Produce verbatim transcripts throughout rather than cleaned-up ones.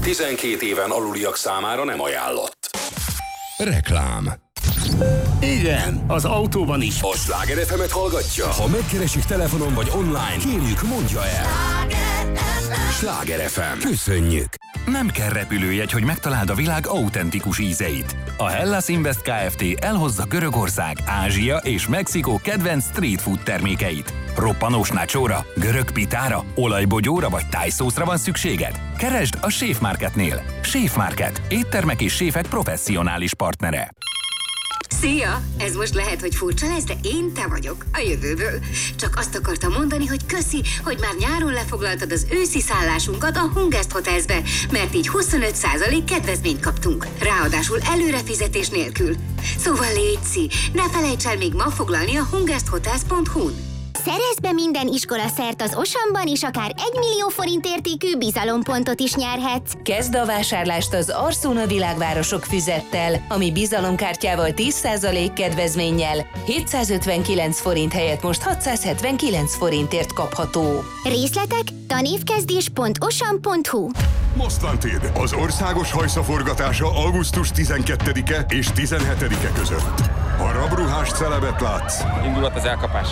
tizenkét éven aluliak számára nem ajánlott. Reklám. Igen, az autóban is. A Sláger ef emet hallgatja? Ha megkeresik telefonon vagy online, kérjük, mondja el. Sláger ef em. Köszönjük! Nem kell repülőjegy, hogy megtaláld a világ autentikus ízeit. A Hellas Invest Kft. Elhozza Görögország, Ázsia és Mexikó kedvenc street food termékeit. Roppanós nacsóra, görög pitára, olajbogyóra vagy tájszószra van szükséged? Keresd a Chef Marketnél. Chef Market. Éttermek és séfek professzionális partnere. Szia! Ez most lehet, hogy furcsa lesz, de én te vagyok, a jövőből. Csak azt akartam mondani, hogy köszi, hogy már nyáron lefoglaltad az őszi szállásunkat a Hungest Hotelsbe, mert így huszonöt százalék kedvezményt kaptunk. Ráadásul előrefizetés nélkül. Szóval létszi, ne felejts el még ma foglalni a hungesthotels pont hu-n. Szerezz be minden iskolaszert az Osamban, és akár egy millió forint értékű bizalompontot is nyerhetsz. Kezd a vásárlást az Arsona Világvárosok füzettel, ami bizalomkártyával tíz százalék kedvezménnyel hétszázötvenkilenc forint helyett most hatszázhetvenkilenc forintért kapható. Részletek tanévkezdés pont osam pont hu. Mostantid, az országos hajszaforgatása augusztus tizenkettedike és tizenhetedike között. Ha rabruhás celebet látsz, indulat az elkapás.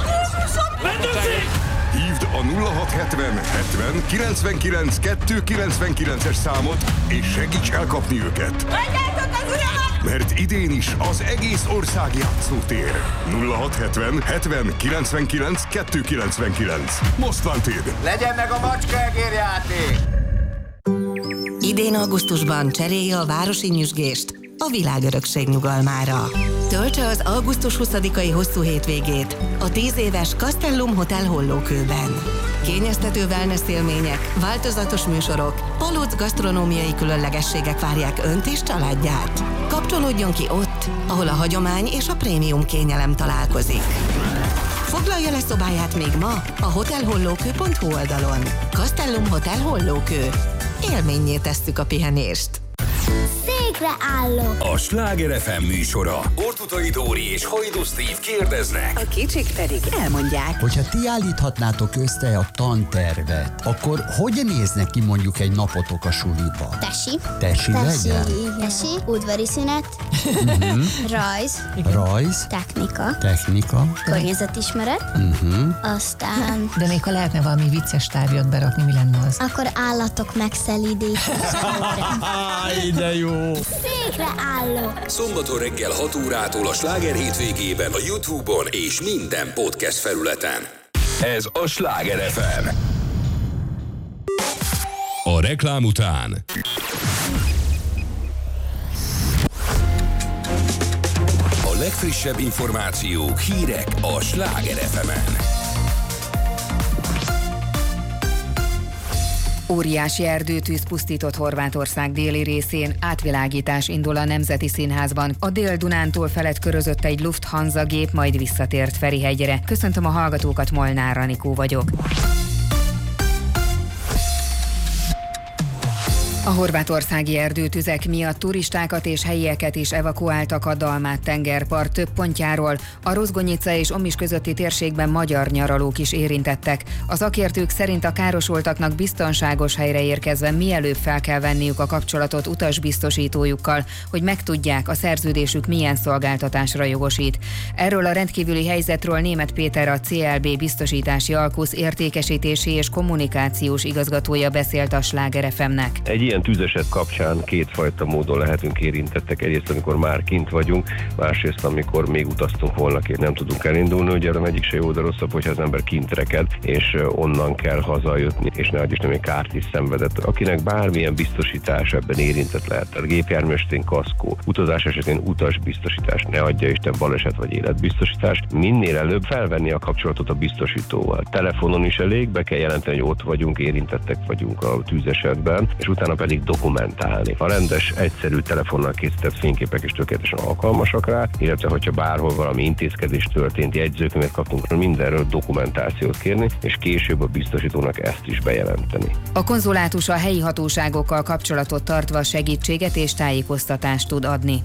Hívd a nulla hat hetven hetven kilencvenkilenc kettőszázkilencvenkilences számot, és segíts elkapni őket. Mert idén is az egész ország játszótér. nulla hat hetven hetven kilencvenkilenc kettőszázkilencvenkilenc. Mostantid. Legyen meg a macskaegérjáték! Idén augusztusban cserélje a városi nyüzsgést a világörökség nyugalmára. Töltse az augusztus huszadikai hosszú hétvégét a tíz éves Castellum Hotel Hollókőben. Kényeztető wellness élmények, változatos műsorok, palóc gasztronómiai különlegességek várják önt és családját. Kapcsolódjon ki ott, ahol a hagyomány és a prémium kényelem találkozik. Foglalja le szobáját még ma a hotelhollókő pont hu oldalon. Castellum Hotel Hollókő. Élménnyé tesszük a pihenést. Székre állok! A Sláger ef em műsora. Ortutai Dóri és Hajdú Steve kérdeznek. A kicsik pedig elmondják. Hogyha ti állíthatnátok össze a tantervet, akkor hogy néznek ki mondjuk egy napotok a suliba? Tesi. Tesi legyen? Tesi, udvari szünet, uh-huh. rajz, rajz, technika, technika, környezetismeret, uh-huh. aztán... De még ha lehetne valami vicces tárgyat berakni, mi lenne az? Akkor állatok megszelídítése. De jó! Székre állok! Szombaton reggel hat órától a Sláger hétvégében a YouTube-on és minden podcast felületen. Ez a Sláger ef em. A reklám után a legfrissebb információk, hírek a Sláger ef emen. Óriási erdőtűz pusztított Horvátország déli részén, átvilágítás indul a Nemzeti Színházban. A Dél-Dunántúl felett körözött egy Lufthansa gép, majd visszatért Ferihegyre. Köszöntöm a hallgatókat, Molnár Anikó vagyok. A horvátországi erdőtüzek miatt turistákat és helyieket is evakuáltak a Dalmát tengerpart több pontjáról. A Rozgonyica és Omis közötti térségben magyar nyaralók is érintettek. A szakértők szerint a károsultaknak biztonságos helyre érkezve mielőbb fel kell venniük a kapcsolatot utasbiztosítójukkal, hogy megtudják, a szerződésük milyen szolgáltatásra jogosít. Erről a rendkívüli helyzetről Németh Péter, a cé el bé biztosítási alkusz értékesítési és kommunikációs igazgatója beszélt a Sláger ef emnek. Egy ilyen tűzeset kapcsán kétfajta módon lehetünk érintettek. Egyrészt, amikor már kint vagyunk, másrészt, amikor még utaztunk volna, két nem tudunk elindulni. Ugye a egyik se jó, de rosszabb, hogyha az ember kint reked, és onnan kell hazajutni, és ne is nem egy kárt is szenvedett. Akinek bármilyen biztosítás ebben érintett lehet, tehát gépjármű esetén kaszkó, utazás esetén utasbiztosítás, ne adja Isten baleset vagy életbiztosítás, minél előbb felvenni a kapcsolatot a biztosítóval. Telefonon is elég, be kell jelenteni, hogy ott vagyunk, érintettek vagyunk a tűzesetben, és utána pedig dokumentálni. A rendes, egyszerű telefonnal készített fényképek is tökéletesen alkalmasak rá, illetve hogyha bárhol valami intézkedés történt, jegyzőkönyvet kaptunk, mindenről dokumentációt kérni, és később a biztosítónak ezt is bejelenteni. A konzulátus a helyi hatóságokkal kapcsolatot tartva segítséget és tájékoztatást tud adni.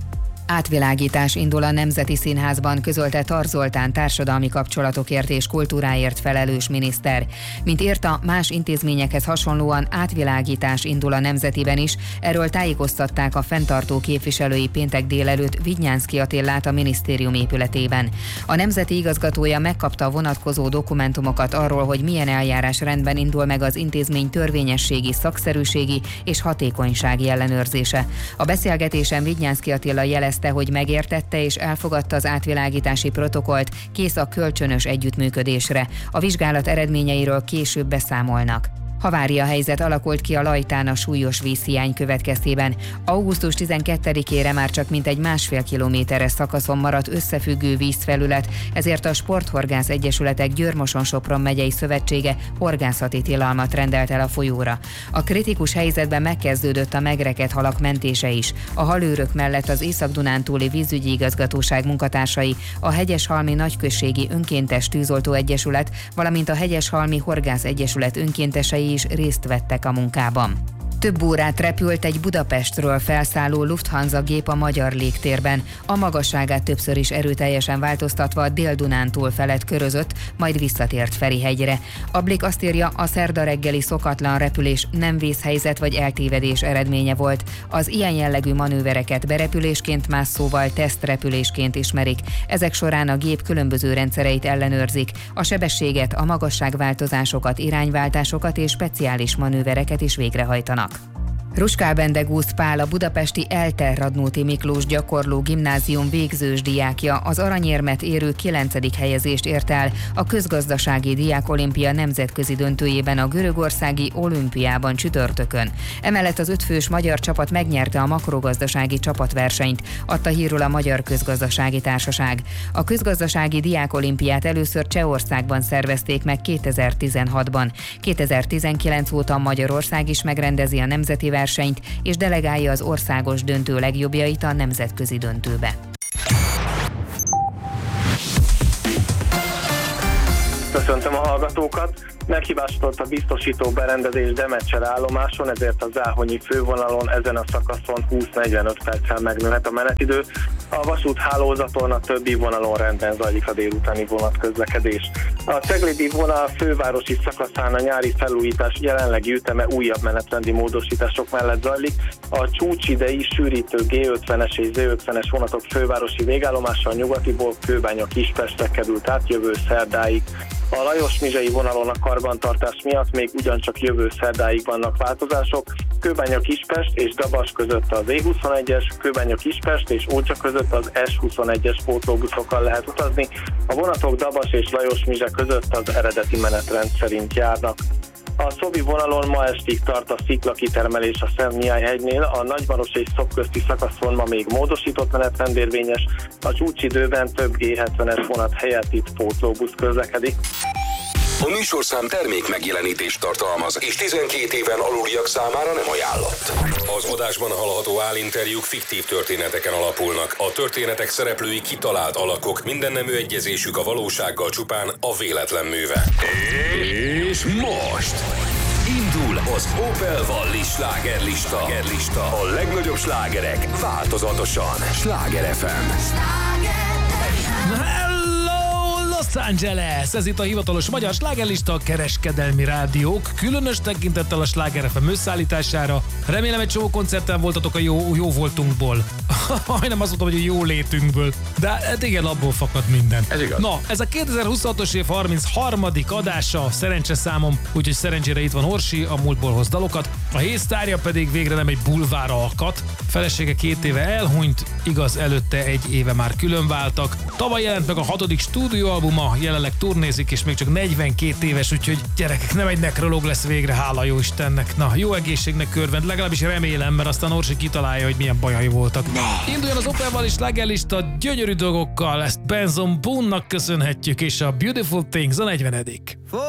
Átvilágítás indul a Nemzeti Színházban, közölte Tar Zoltán társadalmi kapcsolatokért és kultúráért felelős miniszter. Mint írta, más intézményekhez hasonlóan átvilágítás indul a Nemzetiben is, erről tájékoztatták a fenntartó képviselői péntek délelőtt Vidnyánszky Attilát a minisztérium épületében. A Nemzeti igazgatója megkapta a vonatkozó dokumentumokat arról, hogy milyen eljárásrendben indul meg az intézmény törvényességi, szakszerűségi és hatékonysági ellenőrzése. A beszélgetésen Vidnyánszky Attila jelezte, hogy megértette és elfogadta az átvilágítási protokollt, kész a kölcsönös együttműködésre. A vizsgálat eredményeiről később beszámolnak. Havária helyzet alakult ki a Lajtán a súlyos vízhiány következtében. augusztus tizenkettedikére már csak mintegy másfél kilométeres szakaszon maradt összefüggő vízfelület, ezért a Sporthorgász Egyesületek Győr-Moson-Sopron megyei szövetsége horgászati tilalmat rendelt el a folyóra. A kritikus helyzetben megkezdődött a megrekedt halak mentése is. A halőrök mellett az Észak-Dunántúli Vízügyi Igazgatóság munkatársai, a Hegyeshalmi Nagyközségi Önkéntes Tűzoltó Egyesület, valamint a Hegyeshalmi Horgász Egyesület önkéntesei is részt vettek a munkában. Több órát repült egy Budapestről felszálló Lufthansa gép a magyar légtérben. A magasságát többször is erőteljesen változtatva a Dél-Dunántúl felett körözött, majd visszatért Ferihegyre. A Blik azt írja, a szerda reggeli szokatlan repülés nem vészhelyzet vagy eltévedés eredménye volt. Az ilyen jellegű manővereket berepülésként, más szóval tesztrepülésként ismerik. Ezek során a gép különböző rendszereit ellenőrzik. A sebességet, a magasságváltozásokat, irányváltásokat és speciális manővereket is végrehajtanak. Ruskál Bendegúz Pál, a budapesti Elter Radnóti Miklós Gyakorló Gimnázium végzős diákja, az aranyérmet érő kilencedik helyezést ért el a közgazdasági diákolimpia nemzetközi döntőjében a görögországi olimpiában csütörtökön. Emellett az ötfős magyar csapat megnyerte a makrogazdasági csapatversenyt, adta hírül a Magyar Közgazdasági Társaság. A közgazdasági diákolimpiát először Csehországban szervezték meg kétezer-tizenhatban. kétezer-tizenkilenc óta Magyarország is megrendezi a nemzeti versenyt, és delegálja az országos döntő legjobbjait a nemzetközi döntőbe. Köszöntöm a hallgatókat! Meghibásodott a biztosító berendezés Demecsere állomáson, ezért a záhonyi fővonalon ezen a szakaszon húsz-negyvenöt perccel megnőhet a menetidő. A vasúthálózaton a többi vonalon rendben zajlik a délutáni vonatközlekedés. A ceglédi vonal fővárosi szakaszán a nyári felújítás jelenlegi üteme újabb menetrendi módosítások mellett zajlik. A csúcsidei sűrítő gé ötvenes és zé ötvenes vonatok fővárosi végállomással nyugatiból Kőbánya-Kispestre került át jövő szerdáig. A Lajos-Mizsei vonalon a karbantartás miatt még ugyancsak jövő szerdáig vannak változások. Kőbánya-Kispest és Dabas között az é huszonegyes, Kőbánya-Kispest és Ócsa között az es huszonegyes pótlóbuszokkal lehet utazni. A vonatok Dabas és Lajos-Mizse között az eredeti menetrend szerint járnak. A Szobi vonalon ma estig tart a sziklakitermelés a Szent Mihály-hegynél, a Nagymaros és Szop közti szakaszon ma még módosított menetrend érvényes, a csúcsidőben több gé hetvenes vonat helyett itt pótlóbusz közlekedik. A műsorszám termék megjelenítést tartalmaz, és tizenkét éven aluliak számára nem ajánlott. Az adásban hallható állinterjúk fiktív történeteken alapulnak. A történetek szereplői kitalált alakok, minden nemű egyezésük a valósággal csupán a véletlen műve. És most indul az Opel Valli slágerlista. A legnagyobb slágerek változatosan. Sláger ef em. Los Angeles! Ez itt a hivatalos magyar slágerlista, a kereskedelmi rádiók, különös tekintettel a Sláger ef em összeállítására. Remélem egy csomó koncerten voltatok a jó, jó voltunkból. Majdnem azt mondtam, hogy a jó létünkből. De hát igen, abból fakad minden. Ez igaz. Na, ez a kétezer-huszonhatos év harmincharmadik adása, szerencse számom, úgyhogy szerencsére itt van Orsi, a múltból hoz dalokat. A hésztárja pedig végre nem egy bulvár alkat. Felesége két éve elhunyt, igaz, előtte egy éve már különváltak. Tavaly jelent meg a hatodik stúdióalbuma, jelenleg turnézik, és még csak negyvenkét éves, úgyhogy gyerekek, nem egy nekrológ lesz végre, hála jó Istennek. Na, jó egészségnek körvend, legalábbis remélem, mert aztán Orsi kitalálja, hogy milyen bajai voltak. Induljon az Opel Valli slágerlista gyönyörű dolgokkal, ezt Benson Boone-nak köszönhetjük, és a Beautiful Things a negyvenedik